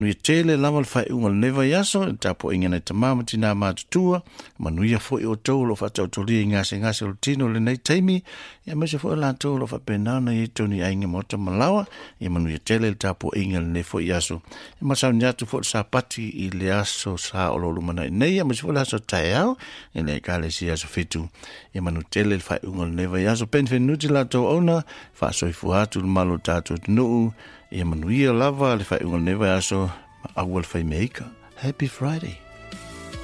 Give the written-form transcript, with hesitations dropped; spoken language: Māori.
Nui tele lava le fai unga le neva yaso, e tapo inga nei tamama tina mātutua, manuia fo i o tau lo fa tau toli ngase lo tino le nei taimi, ia mese fo la tau lo fa penana i toni ainga mota malawa, ia manuia tele le tapo inga le nei fo i yaso. Ia masau nyatu fo sa pati i le aso sa o lo lumana i nei, ia mese fo la so tai au, ia le kale si aso fitu, ia manu tele le fai unga le neva yaso, pen fenuti la tau ona, fa soifu hatu le malo tatu nuu, ia manuia lava le fai unga neva yaso awal fai meika. Happy Friday.